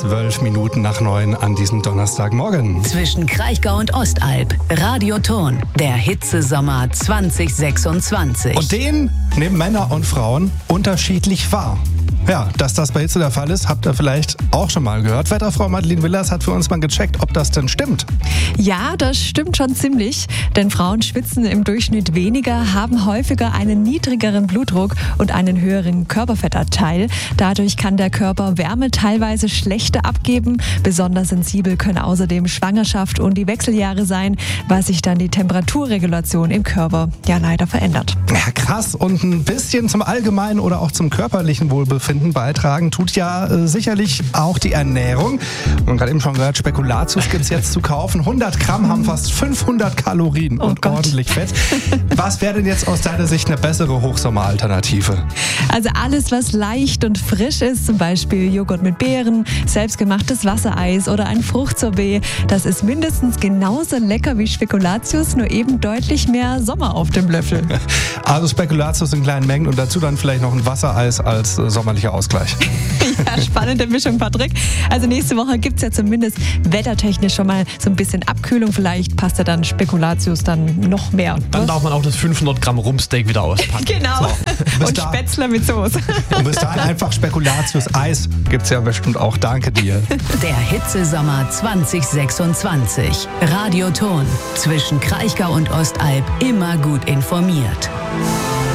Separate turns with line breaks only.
12 Minuten nach 9 an diesem Donnerstagmorgen.
Zwischen Kraichgau und Ostalb. Radioton, der Hitzesommer 2026.
Und den nehmen Männer und Frauen unterschiedlich wahr. Ja, dass das bei Hitze der Fall ist, habt ihr vielleicht auch schon mal gehört. Wetterfrau Madeleine Willers hat für uns mal gecheckt, ob das denn stimmt.
Ja, das stimmt schon ziemlich, denn Frauen schwitzen im Durchschnitt weniger, haben häufiger einen niedrigeren Blutdruck und einen höheren Körperfettanteil. Dadurch kann der Körper Wärme teilweise schlechter abgeben. Besonders sensibel können außerdem Schwangerschaft und die Wechseljahre sein, weil sich dann die Temperaturregulation im Körper ja leider verändert.
Ja, krass. Und ein bisschen zum allgemeinen oder auch zum körperlichen Wohlbefinden beitragen tut ja sicherlich auch die Ernährung. Wir haben gerade eben schon gehört, Spekulatius gibt es jetzt zu kaufen. 100 Gramm haben fast 500 Kalorien und ordentlich Fett. Was wäre denn jetzt aus deiner Sicht eine bessere Hochsommeralternative?
Also alles, was leicht und frisch ist, zum Beispiel Joghurt mit Beeren, selbstgemachtes Wassereis oder ein Fruchtsorbet, das ist mindestens genauso lecker wie Spekulatius, nur eben deutlich mehr Sommer auf dem Löffel.
Also Spekulatius in kleinen Mengen und dazu dann vielleicht noch ein Wassereis als sommerlicher Ausgleich.
Ja, spannende Mischung, Patrick. Also nächste Woche gibt es ja zumindest wettertechnisch schon mal so ein bisschen Abkühlung. Vielleicht passt ja dann Spekulatius dann noch mehr.
Dann darf man auch das 500 Gramm Rumpsteak wieder auspacken.
Genau.
So,
und Spätzle mit Soße.
Und bis dahin einfach Spekulatius-Eis gibt es ja bestimmt auch. Danke dir.
Der Hitzesommer 2026. Radioton. Zwischen Kraichgau und Ostalb immer gut informiert.